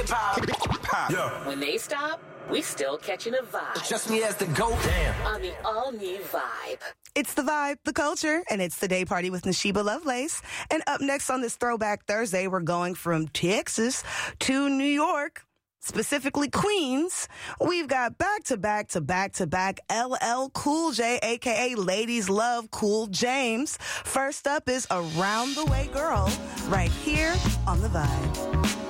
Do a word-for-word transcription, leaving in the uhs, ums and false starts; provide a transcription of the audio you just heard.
Yeah. When they stop, we still catching a vibe. Trust me as the GOAT. Damn. On the all-new Vibe. It's the Vibe, the culture, and it's the Day Party with Nashiba Lovelace. And up next on this Throwback Thursday, we're going from Texas to New York, specifically Queens. We've got back-to-back to back-to-back L L Cool J, a k a. Ladies Love Cool James. First up is Around the Way Girl, right here on the Vibe.